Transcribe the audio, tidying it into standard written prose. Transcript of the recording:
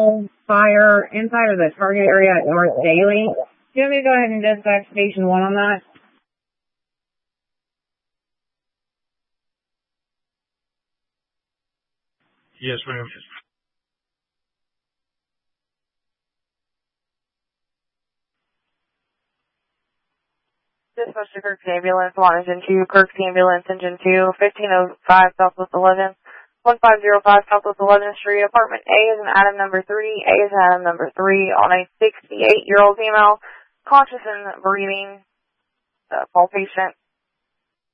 vehicle fire inside of the target area at North Daly. Do you want me to go ahead and dispatch Station 1 on that? Yes, ma'am. Dispatch to Kirk's Ambulance, 1 Engine 2, Kirk's Ambulance, Engine 2, 1505 Southwest 11, 1505 Southwest 11th Street, Apartment A is an item number 3, A is an item number 3 on a 68-year-old female, conscious and breathing, pulse patient.